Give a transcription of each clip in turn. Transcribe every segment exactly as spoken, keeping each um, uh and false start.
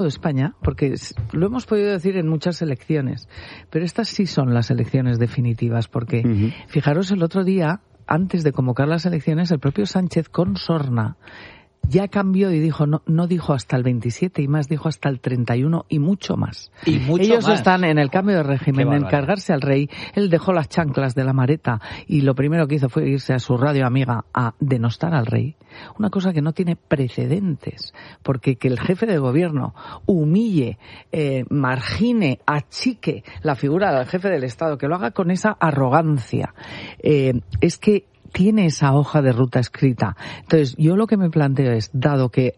de España, porque lo hemos podido decir en muchas elecciones, pero estas sí son las elecciones definitivas, porque uh-huh. fijaros, el otro día, antes de convocar las elecciones, el propio Sánchez con sorna ya cambió y dijo, no, no dijo hasta el veintisiete y más, dijo hasta el treinta y uno y mucho más. Y mucho Ellos más. Están en el cambio de régimen, en cargarse al rey. Él dejó las chanclas de la mareta y lo primero que hizo fue irse a su radio amiga a denostar al rey. Una cosa que no tiene precedentes, porque que el jefe de gobierno humille, eh, margine, achique la figura del jefe del Estado, que lo haga con esa arrogancia, eh, es que tiene esa hoja de ruta escrita. Entonces, yo lo que me planteo es, dado que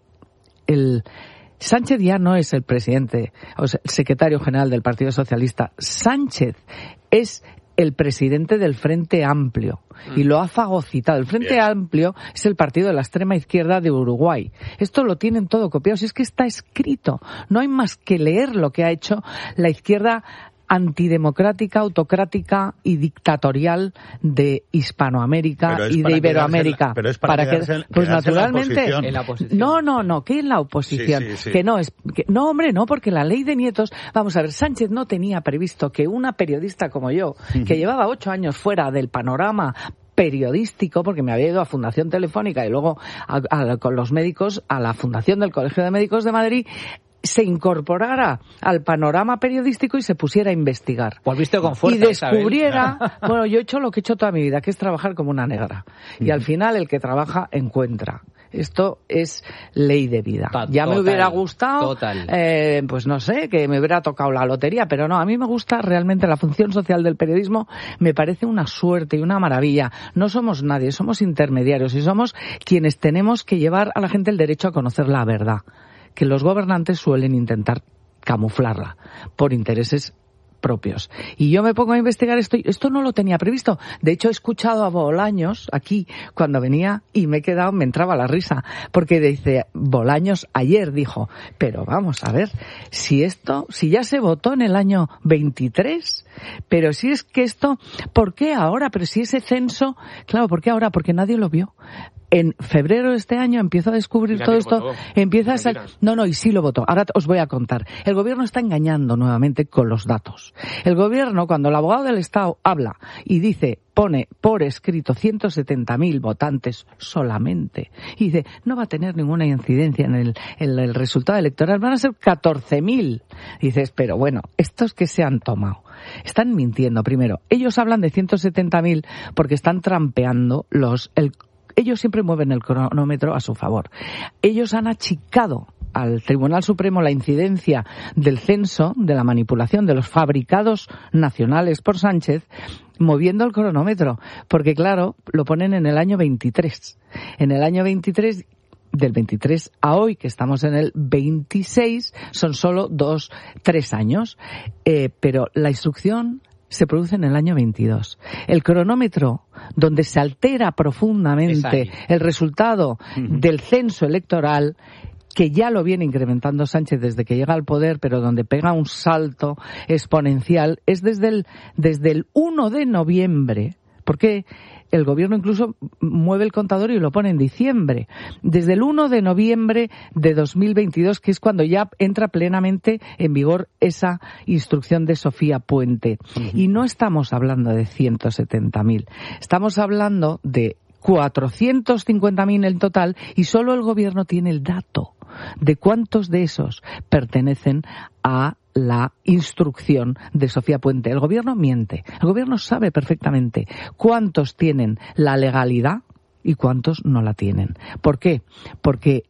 el Sánchez ya no es el presidente, o sea, el secretario general del Partido Socialista, Sánchez es el presidente del Frente Amplio y lo ha fagocitado. El Frente Bien. Amplio es el partido de la extrema izquierda de Uruguay. Esto lo tienen todo copiado, si es que está escrito. No hay más que leer lo que ha hecho la izquierda antidemocrática, autocrática y dictatorial de Hispanoamérica y de Iberoamérica. Pero es para, para quedarse, que, pues naturalmente, en la oposición. no, no, no, ¿qué en la oposición? Sí, sí, sí. Que no es, que, no, hombre, no, porque la ley de nietos, vamos a ver, Sánchez no tenía previsto que una periodista como yo, uh-huh. que llevaba ocho años fuera del panorama periodístico, porque me había ido a Fundación Telefónica y luego a, a, con los médicos a la Fundación del Colegio de Médicos de Madrid, se incorporara al panorama periodístico y se pusiera a investigar. Volviste con fuerza, y descubriera, Isabel. Bueno, yo he hecho lo que he hecho toda mi vida, que es trabajar como una negra. Y al final el que trabaja encuentra. Esto es ley de vida. Total, ya me hubiera gustado, eh, pues no sé, que me hubiera tocado la lotería, pero no, a mí me gusta realmente la función social del periodismo, me parece una suerte y una maravilla. No somos nadie, somos intermediarios y somos quienes tenemos que llevar a la gente el derecho a conocer la verdad, que los gobernantes suelen intentar camuflarla por intereses propios. Y yo me pongo a investigar esto, y esto no lo tenía previsto. De hecho, he escuchado a Bolaños aquí cuando venía y me he quedado, me entraba la risa, porque dice, Bolaños ayer dijo, pero vamos a ver, si esto, si ya se votó en el año veintitrés, pero si es que esto, ¿por qué ahora? Pero si ese censo, claro, ¿por qué ahora? Porque nadie lo vio. En febrero de este año empiezo a descubrir todo esto, votó. empieza a ser... No, no, y sí lo votó. Ahora os voy a contar. El gobierno está engañando nuevamente con los datos. El gobierno, cuando el abogado del Estado habla y dice, pone por escrito ciento setenta mil votantes solamente, y dice, no va a tener ninguna incidencia en el, en el resultado electoral, van a ser catorce mil. Dices, pero bueno, estos que se han tomado, están mintiendo. Primero, ellos hablan de ciento setenta mil porque están trampeando los... el Ellos siempre mueven el cronómetro a su favor. Ellos han achicado al Tribunal Supremo la incidencia del censo, de la manipulación de los fabricados nacionales por Sánchez, moviendo el cronómetro. Porque, claro, lo ponen en el año veintitrés. En el año veintitrés, del veintitrés a hoy, que estamos en el veintiséis, son solo dos, tres años. Eh, pero la instrucción se produce en el año veintidós. El cronómetro, donde se altera profundamente el resultado uh-huh. del censo electoral, que ya lo viene incrementando Sánchez desde que llega al poder, pero donde pega un salto exponencial, es desde el, desde el uno de noviembre, porque el gobierno incluso mueve el contador y lo pone en diciembre. Desde el uno de noviembre de dos mil veintidós, que es cuando ya entra plenamente en vigor esa instrucción de Sofía Puente. Uh-huh. Y no estamos hablando de ciento setenta mil. Estamos hablando de cuatrocientos cincuenta mil en total, y solo el gobierno tiene el dato de cuántos de esos pertenecen a la instrucción de Sofía Puente. El gobierno miente. El gobierno sabe perfectamente cuántos tienen la legalidad y cuántos no la tienen. ¿Por qué? Porque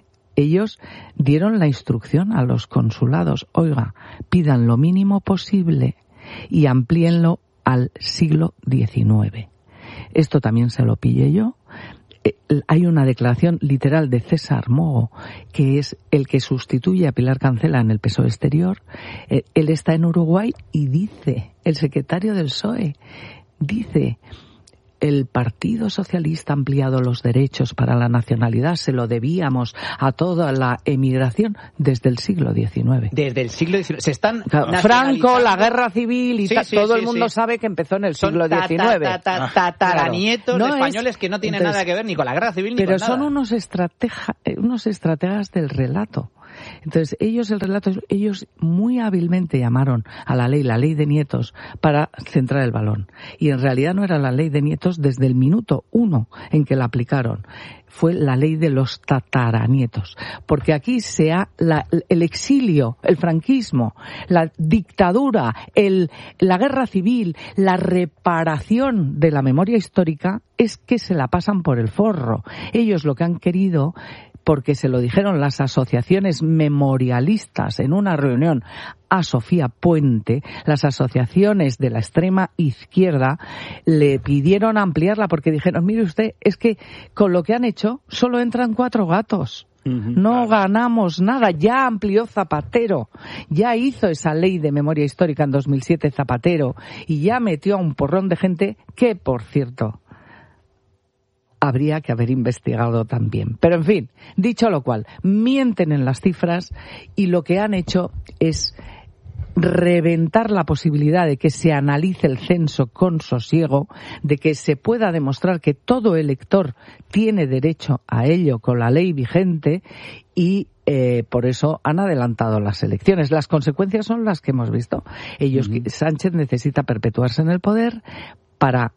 ellos dieron la instrucción a los consulados. Oiga, pidan lo mínimo posible y amplíenlo al siglo diecinueve. Esto también se lo pillé yo. Hay una declaración literal de César Mogo, que es el que sustituye a Pilar Cancela en el P S O E Exterior. Él está en Uruguay y dice, el secretario del P S O E, dice, el Partido Socialista ha ampliado los derechos para la nacionalidad, se lo debíamos a toda la emigración desde el siglo diecinueve. Desde el siglo diecinueve. Se están Franco, la guerra civil y sí, ta- sí, todo sí, el mundo sí. sabe que empezó en el Son siglo diecinueve. Ta, ta, ta, ta, tataranietos claro. de no españoles es, que no tienen entonces, nada que ver ni con la guerra civil ni pero con nada. son unos, estratega, unos estrategas del relato. Entonces, ellos, el relato, ellos muy hábilmente llamaron a la ley, la ley de nietos, para centrar el balón. Y en realidad no era la ley de nietos desde el minuto uno en que la aplicaron. Fue la ley de los tataranietos, porque aquí se ha la, el exilio, el franquismo, la dictadura, el, la guerra civil, la reparación de la memoria histórica es que se la pasan por el forro. Ellos lo que han querido, porque se lo dijeron las asociaciones memorialistas en una reunión a Sofía Puente, las asociaciones de la extrema izquierda le pidieron ampliarla porque dijeron, mire usted, es que con lo que han hecho solo entran cuatro gatos. Uh-huh, no claro. ganamos nada. Ya amplió Zapatero, ya hizo esa ley de memoria histórica en dos mil siete Zapatero y ya metió a un porrón de gente que, por cierto, habría que haber investigado también. Pero, en fin, dicho lo cual, mienten en las cifras y lo que han hecho es reventar la posibilidad de que se analice el censo con sosiego, de que se pueda demostrar que todo elector tiene derecho a ello con la ley vigente y eh, por eso han adelantado las elecciones. Las consecuencias son las que hemos visto. Ellos, uh-huh. Sánchez necesita perpetuarse en el poder para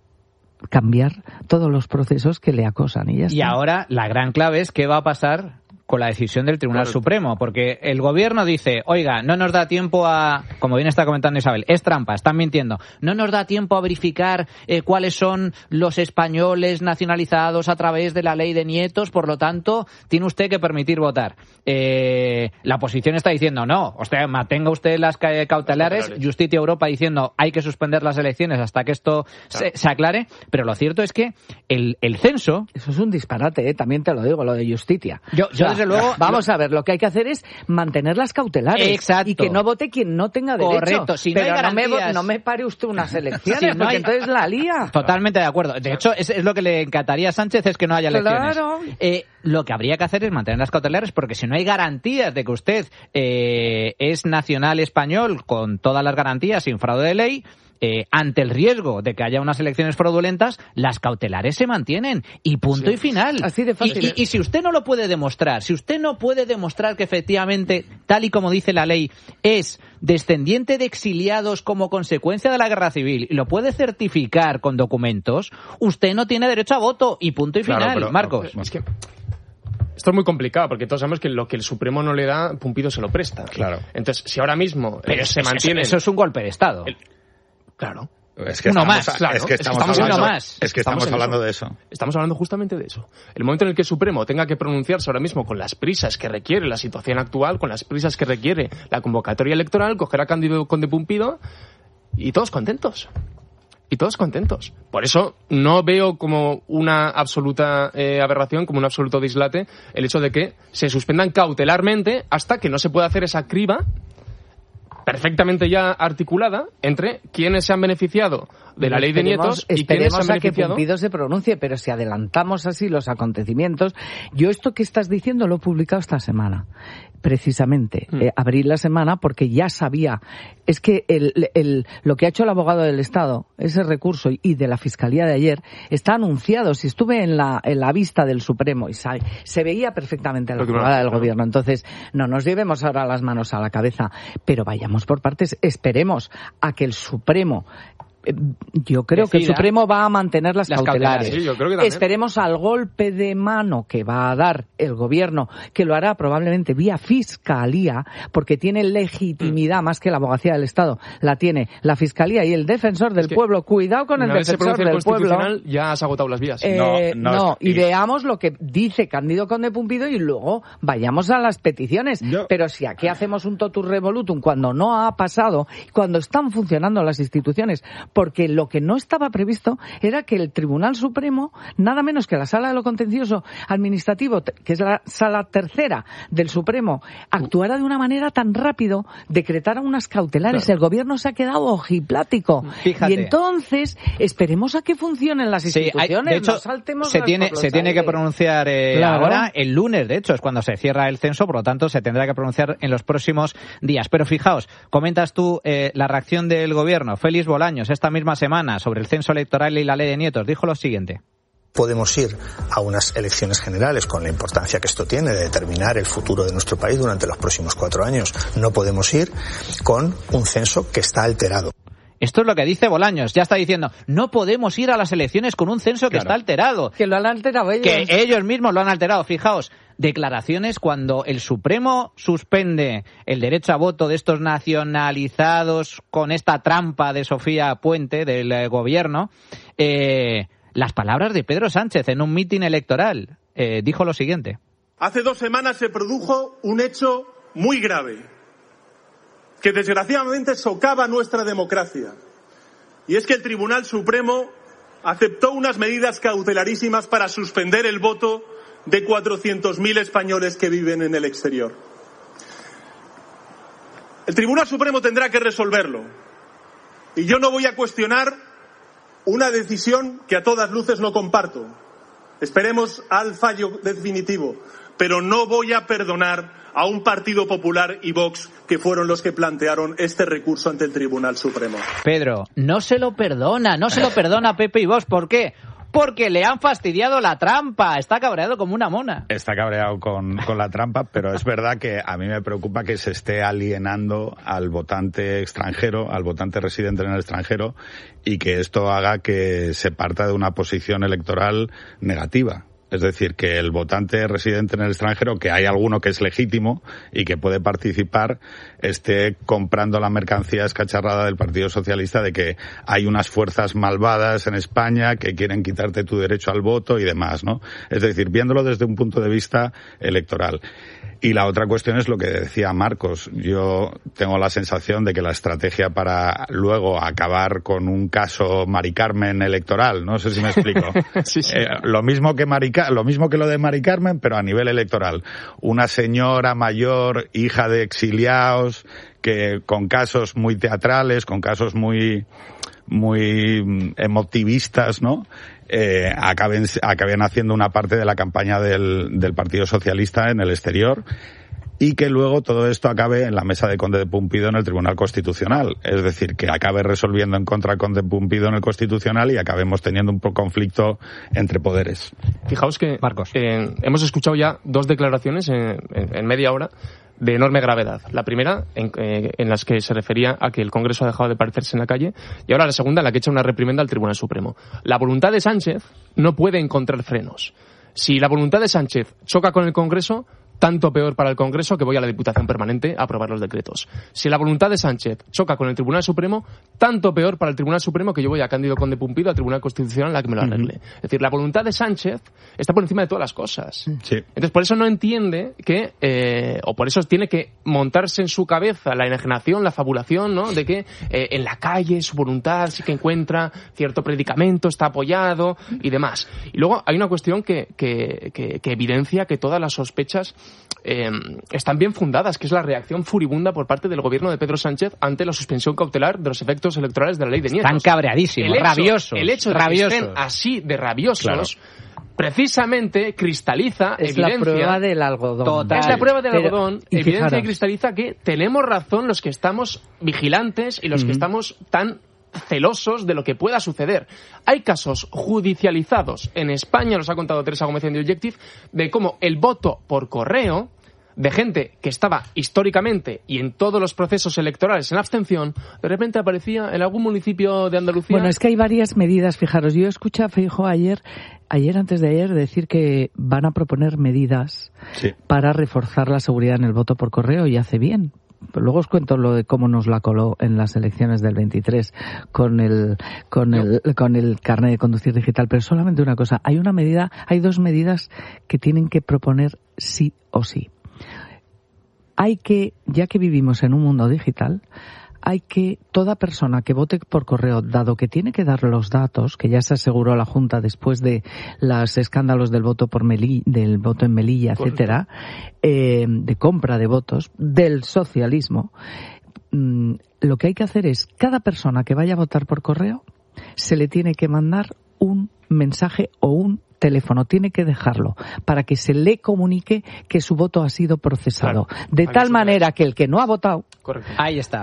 cambiar todos los procesos que le acosan. Y, ya y ahora la gran clave es qué va a pasar con la decisión del Tribunal claro. Supremo, porque el gobierno dice, oiga, no nos da tiempo a, como bien está comentando Isabel, es trampa, están mintiendo, no nos da tiempo a verificar eh, cuáles son los españoles nacionalizados a través de la ley de nietos, por lo tanto, tiene usted que permitir votar. Eh, la oposición está diciendo, no, usted mantenga usted las cautelares, Justicia Europa diciendo, hay que suspender las elecciones hasta que esto claro. se, se aclare, pero lo cierto es que el, el censo... Eso es un disparate, ¿eh? También te lo digo, lo de Justicia. Yo, yo o sea, desde luego, vamos a ver, lo que hay que hacer es mantener las cautelares. Exacto. Y que no vote quien no tenga derecho. Correcto. Si no pero hay no, me, no me pare usted unas elecciones, si no porque hay... entonces la lía. Totalmente de acuerdo. De hecho, es, es lo que le encantaría a Sánchez, es que no haya elecciones. Claro. Eh, lo que habría que hacer es mantener las cautelares, porque si no hay garantías de que usted eh, es nacional español con todas las garantías sin fraude de ley, Eh, ante el riesgo de que haya unas elecciones fraudulentas, las cautelares se mantienen y punto sí. y final. Así de fácil. Y, y, y si usted no lo puede demostrar, si usted no puede demostrar que efectivamente, tal y como dice la ley, es descendiente de exiliados como consecuencia de la guerra civil y lo puede certificar con documentos, usted no tiene derecho a voto y punto y final. Claro, pero, Marcos. No, es que esto es muy complicado porque todos sabemos que lo que el Supremo no le da, Pumpido se lo presta. Claro. Entonces, si ahora mismo pero eh, eso, se mantiene... Eso, eso es un golpe de Estado. El, Claro. Es que uno estamos, más, claro. Es que estamos, es que estamos hablando, uno más. Es que estamos, estamos hablando de eso. Estamos hablando justamente de eso. El momento en el que el Supremo tenga que pronunciarse ahora mismo con las prisas que requiere la situación actual, con las prisas que requiere la convocatoria electoral, cogerá a Cándido Conde Pumpido y todos contentos. Y todos contentos. Por eso no veo como una absoluta eh, aberración, como un absoluto dislate, el hecho de que se suspendan cautelarmente hasta que no se pueda hacer esa criba perfectamente ya articulada entre quienes se han beneficiado de la ley de nietos y quienes se han beneficiado... Esperemos a que Pumpido se pronuncie, pero si adelantamos así los acontecimientos... Yo esto que estás diciendo lo he publicado esta semana, precisamente. Mm. Eh, abrí la semana porque ya sabía... Es que el, el, lo que ha hecho el abogado del Estado, ese recurso y de la Fiscalía de ayer, está anunciado. Si estuve en la, en la vista del Supremo y sabe, se veía perfectamente la jugada del Gobierno. Entonces, no nos llevemos ahora las manos a la cabeza, pero vayamos por partes. Esperemos a que el Supremo... Yo creo Decida. que el Supremo va a mantener las, las cautelares. Sí, yo creo que también. Esperemos al golpe de mano que va a dar el Gobierno, que lo hará probablemente vía Fiscalía, porque tiene legitimidad mm. más que la Abogacía del Estado. La tiene la Fiscalía y el Defensor del es Pueblo. Cuidado con el Defensor del Pueblo. Ya has agotado las vías. Eh, no, no, no es... y veamos lo que dice Cándido Conde Pumpido y luego vayamos a las peticiones. Yo... Pero si aquí hacemos un totus revolutum cuando no ha pasado, cuando están funcionando las instituciones, porque lo que no estaba previsto era que el Tribunal Supremo, nada menos que la Sala de lo Contencioso Administrativo, que es la Sala Tercera del Supremo, actuara de una manera tan rápido, decretara unas cautelares. Claro. El Gobierno se ha quedado ojiplático. Fíjate. Y entonces, esperemos a que funcionen las instituciones. Sí, hay, de hecho, no saltemos se tiene, se tiene que pronunciar eh, claro. ahora, el lunes, de hecho, es cuando se cierra el censo, por lo tanto, se tendrá que pronunciar en los próximos días. Pero fijaos, comentas tú eh, la reacción del Gobierno. Félix Bolaños, esta misma semana, sobre el censo electoral y la ley de nietos, dijo lo siguiente. Podemos ir a unas elecciones generales con la importancia que esto tiene de determinar el futuro de nuestro país durante los próximos cuatro años. No podemos ir con un censo que está alterado. Esto es lo que dice Bolaños. Ya está diciendo, no podemos ir a las elecciones con un censo que claro. está alterado. Que lo han alterado ellos. Que ellos mismos lo han alterado. Fijaos, declaraciones cuando el Supremo suspende el derecho a voto de estos nacionalizados con esta trampa de Sofía Puente, del eh, gobierno. Eh, las palabras de Pedro Sánchez en un mitin electoral. Eh, dijo lo siguiente. Hace dos semanas se produjo un hecho muy grave, que desgraciadamente socava nuestra democracia. Y es que el Tribunal Supremo aceptó unas medidas cautelarísimas para suspender el voto de cuatrocientos mil españoles que viven en el exterior. El Tribunal Supremo tendrá que resolverlo. Y yo no voy a cuestionar una decisión que a todas luces no comparto. Esperemos al fallo definitivo. Pero no voy a perdonar a un Partido Popular y Vox que fueron los que plantearon este recurso ante el Tribunal Supremo. Pedro, no se lo perdona, no se lo perdona Pepe y Vox. ¿Por qué? Porque le han fastidiado la trampa. Está cabreado como una mona. Está cabreado con, con la trampa, pero es verdad que a mí me preocupa que se esté alienando al votante extranjero, al votante residente en el extranjero, y que esto haga que se parta de una posición electoral negativa. Es decir, que el votante residente en el extranjero, que hay alguno que es legítimo y que puede participar, esté comprando la mercancía escacharrada del Partido Socialista de que hay unas fuerzas malvadas en España que quieren quitarte tu derecho al voto y demás, ¿no? Es decir, viéndolo desde un punto de vista electoral. Y la otra cuestión es lo que decía Marcos. Yo tengo la sensación de que la estrategia para luego acabar con un caso Mari Carmen electoral, no sé si me explico. sí, sí. Eh, lo mismo que Mari, lo mismo que lo de Mari Carmen, pero a nivel electoral. Una señora mayor, hija de exiliados, que con casos muy teatrales, con casos muy muy emotivistas, ¿no? Eh, acaben, acaben haciendo una parte de la campaña del, del Partido Socialista en el exterior, y que luego todo esto acabe en la mesa de Conde de Pumpido en el Tribunal Constitucional. Es decir, que acabe resolviendo en contra de Conde de Pumpido en el Constitucional y acabemos teniendo un conflicto entre poderes. Fijaos que Marcos. Eh, hemos escuchado ya dos declaraciones en, en, en media hora de enorme gravedad. La primera, en, eh, en las que se refería a que el Congreso ha dejado de parecerse en la calle, y ahora la segunda, en la que echa una reprimenda al Tribunal Supremo. La voluntad de Sánchez no puede encontrar frenos. Si la voluntad de Sánchez choca con el Congreso, tanto peor para el Congreso que voy a la Diputación Permanente a aprobar los decretos. Si la voluntad de Sánchez choca con el Tribunal Supremo, tanto peor para el Tribunal Supremo que yo voy a Cándido Conde Pumpido al Tribunal Constitucional a la que me lo arregle. Uh-huh. Es decir, la voluntad de Sánchez está por encima de todas las cosas. Sí. Entonces, por eso no entiende que, eh, o por eso tiene que montarse en su cabeza la enajenación, la fabulación, ¿no? De que eh, en la calle su voluntad sí que encuentra cierto predicamento, está apoyado y demás. Y luego hay una cuestión que, que, que, que evidencia que todas las sospechas Eh, están bien fundadas, que es la reacción furibunda por parte del gobierno de Pedro Sánchez ante la suspensión cautelar de los efectos electorales de la ley de Nietos. Están cabreadísimos, el hecho, rabiosos. El hecho de rabiosos. que estén así de rabiosos, claro, precisamente cristaliza, es evidencia... la prueba del algodón. Total. Es la prueba del Pero, algodón, y evidencia fijaros, y cristaliza que tenemos razón los que estamos vigilantes y los uh-huh. que estamos tan celosos de lo que pueda suceder. Hay casos judicializados en España, los ha contado Teresa Gómez en The Objective, de cómo el voto por correo de gente que estaba históricamente y en todos los procesos electorales en abstención, de repente aparecía en algún municipio de Andalucía. Bueno, es que hay varias medidas, fijaros. Yo escuché a Feijóo ayer, ayer antes de ayer, decir que van a proponer medidas sí. para reforzar la seguridad en el voto por correo, y hace bien. Luego os cuento lo de cómo nos la coló en las elecciones del veintitrés con el con el con el carnet de conducir digital, pero solamente una cosa, hay una medida, hay dos medidas que tienen que proponer sí o sí. Hay que, ya que vivimos en un mundo digital, hay que, toda persona que vote por correo, dado que tiene que dar los datos, que ya se aseguró la Junta después de los escándalos del voto por Melilla, del voto en Melilla, etcétera, eh, de compra de votos, del socialismo, mmm, lo que hay que hacer es, cada persona que vaya a votar por correo, se le tiene que mandar un mensaje o un teléfono, tiene que dejarlo para que se le comunique que su voto ha sido procesado. Claro, de tal manera que el que no ha votado... Correcto. Ahí está.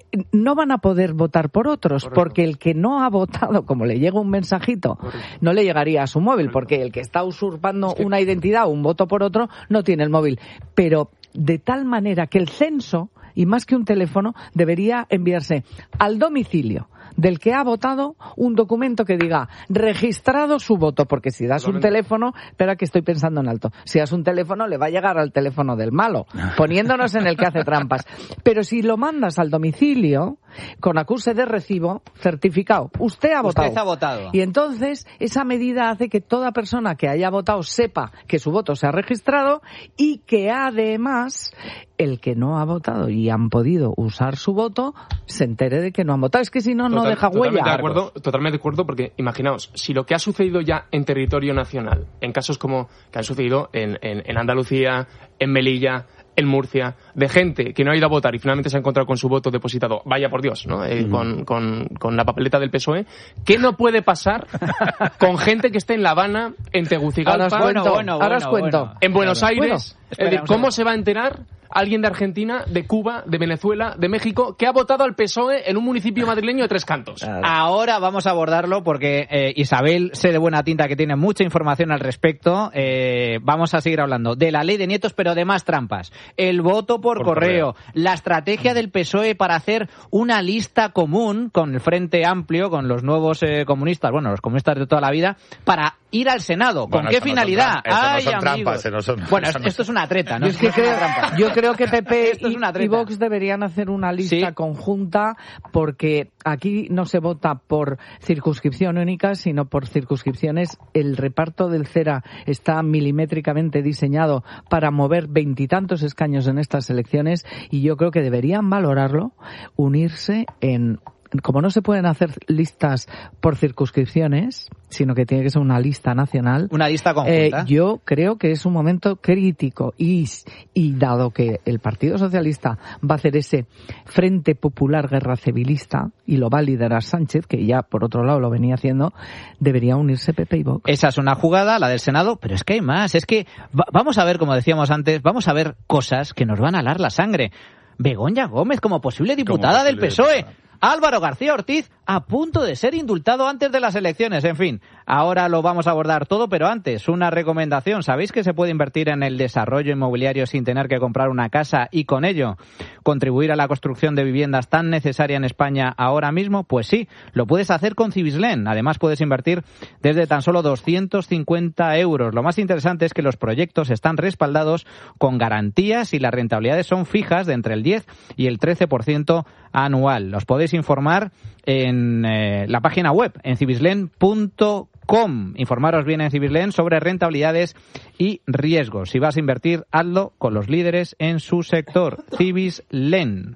no van a poder votar por otros, Correcto. porque el que no ha votado, como le llega un mensajito, Correcto. no le llegaría a su móvil, Correcto. porque el que está usurpando es que... una identidad o un voto por otro no tiene el móvil. Pero de tal manera que el censo, y más que un teléfono, debería enviarse al domicilio del que ha votado un documento que diga registrado su voto, porque si das un teléfono, espera que estoy pensando en alto, si das un teléfono le va a llegar al teléfono del malo, poniéndonos en el que hace trampas. Pero si lo mandas al domicilio, con acuse de recibo, certificado, usted ha votado. Usted ha votado. Y entonces esa medida hace que toda persona que haya votado sepa que su voto se ha registrado y que además el que no ha votado y han podido usar su voto se entere de que no han votado. Es que si no, no Total, deja huella. Totalmente de acuerdo, totalmente de acuerdo, porque imaginaos, si lo que ha sucedido ya en territorio nacional, en casos como que han sucedido en, en, en Andalucía, en Melilla, en Murcia, de gente que no ha ido a votar y finalmente se ha encontrado con su voto depositado, vaya por Dios, ¿no? Eh, mm. con, con, con la papeleta del P S O E, ¿qué no puede pasar con gente que esté en La Habana, en Tegucigalpa, ahora os cuento, bueno, ahora os bueno, cuento. bueno. en Buenos Claro. Aires? Bueno, espera, eh, ¿Cómo se va a enterar alguien de Argentina, de Cuba, de Venezuela, de México, que ha votado al P S O E en un municipio madrileño de Tres Cantos? Claro. Ahora vamos a abordarlo porque eh, Isabel, sé de buena tinta que tiene mucha información al respecto. Eh, vamos a seguir hablando de la ley de nietos, pero de más trampas. El voto por, por correo, correo, la estrategia del P S O E para hacer una lista común con el Frente Amplio, con los nuevos eh, comunistas, bueno, los comunistas de toda la vida, para ir al Senado. ¿Con Bueno, qué eso no finalidad? son trampas, Ay, eso no son amigos. trampas, eso no son- bueno, eso no esto es una treta, ¿no? Yo, es que creo, yo creo que P P Esto es y, una treta. y Vox deberían hacer una lista Sí. conjunta, porque aquí no se vota por circunscripción única, sino por circunscripciones. El reparto del CERA está milimétricamente diseñado para mover veintitantos escaños en estas elecciones, y yo creo que deberían valorarlo, unirse en... Como no se pueden hacer listas por circunscripciones, sino que tiene que ser una lista nacional. Una lista Eh, conjunta. yo creo que es un momento crítico y, y dado que el Partido Socialista va a hacer ese Frente Popular Guerra Civilista y lo va a liderar Sánchez, que ya por otro lado lo venía haciendo, debería unirse P P y Vox. Esa es una jugada, la del Senado, pero es que hay más. Es que va- vamos a ver, como decíamos antes, vamos a ver cosas que nos van a helar la sangre. Begoña Gómez como posible diputada Como del posible P S O E. diputada. Álvaro García Ortiz a punto de ser indultado antes de las elecciones. En fin, ahora lo vamos a abordar todo, pero antes, una recomendación. ¿Sabéis que se puede invertir en el desarrollo inmobiliario sin tener que comprar una casa y con ello contribuir a la construcción de viviendas tan necesaria en España ahora mismo? Pues sí, lo puedes hacer con Cibislen. Además, puedes invertir desde tan solo doscientos cincuenta euros. Lo más interesante es que los proyectos están respaldados con garantías y las rentabilidades son fijas de entre el diez y el trece por ciento anual. Los podéis informar en eh, la página web, en cibislen punto com. Informaros bien en Cibislen sobre rentabilidades y riesgos. Si vas a invertir, hazlo con los líderes en su sector. Cibislen.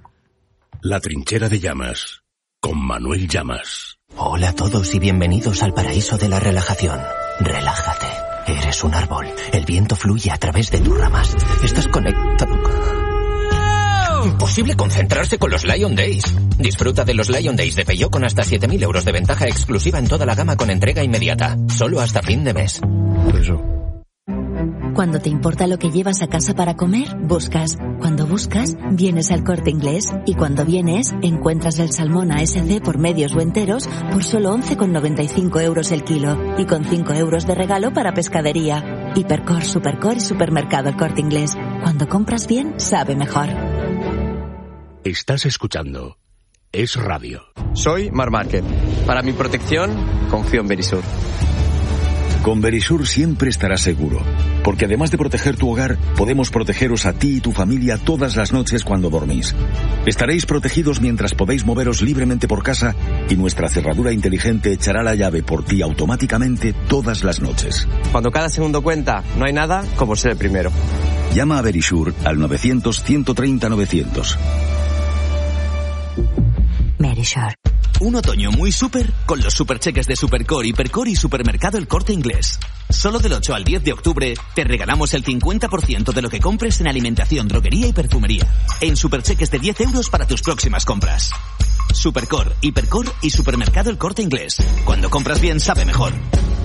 La trinchera de Llamas, con Manuel Llamas. Hola a todos y bienvenidos al paraíso de la relajación. Relájate. Eres un árbol. El viento fluye a través de tus ramas. Estás conectado. Imposible concentrarse con los Lion Days. Disfruta de los Lion Days de Peugeot con hasta siete mil euros de ventaja exclusiva en toda la gama con entrega inmediata. Solo hasta fin de mes. Eso. Cuando te importa lo que llevas a casa para comer, buscas. Cuando buscas, vienes al Corte Inglés. Y cuando vienes, encuentras el salmón A S C por medios o enteros por solo once con noventa y cinco euros el kilo. Y con cinco euros de regalo para pescadería. Hipercor, Supercor y Supermercado El Corte Inglés. Cuando compras bien, sabe mejor. Estás escuchando Es Radio. Soy Mar Márquez. Para mi protección, confío en Verisur. Con Verisur siempre estarás seguro, porque además de proteger tu hogar, podemos protegeros a ti y tu familia todas las noches cuando dormís. Estaréis protegidos mientras podéis moveros libremente por casa y nuestra cerradura inteligente echará la llave por ti automáticamente todas las noches. Cuando cada segundo cuenta, no hay nada como ser el primero. Llama a Verisur al novecientos, ciento treinta, novecientos. Verisur. Un otoño muy súper con los supercheques de Supercor, Hipercor y Supermercado El Corte Inglés. Solo del ocho al diez de octubre te regalamos el cincuenta por ciento de lo que compres en alimentación, droguería y perfumería. En supercheques de diez euros para tus próximas compras. Supercor, Hipercor y Supermercado El Corte Inglés. Cuando compras bien, sabe mejor.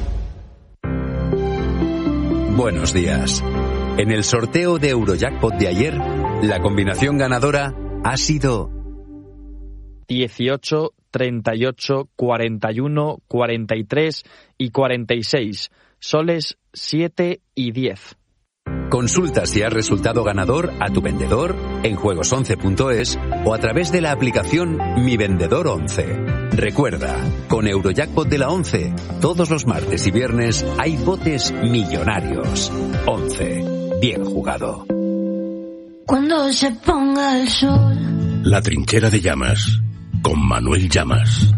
Buenos días. En el sorteo de Eurojackpot de ayer, la combinación ganadora ha sido dieciocho, treinta y ocho, cuarenta y uno, cuarenta y tres y cuarenta y seis. Soles siete y diez. Consulta si has resultado ganador a tu vendedor en juegos once punto es o a través de la aplicación Mi Vendedor once. Recuerda, con Eurojackpot de la once, todos los martes y viernes hay botes millonarios. once. Bien jugado. Cuando se ponga el sol. La trinchera de Llamas, con Manuel Llamas.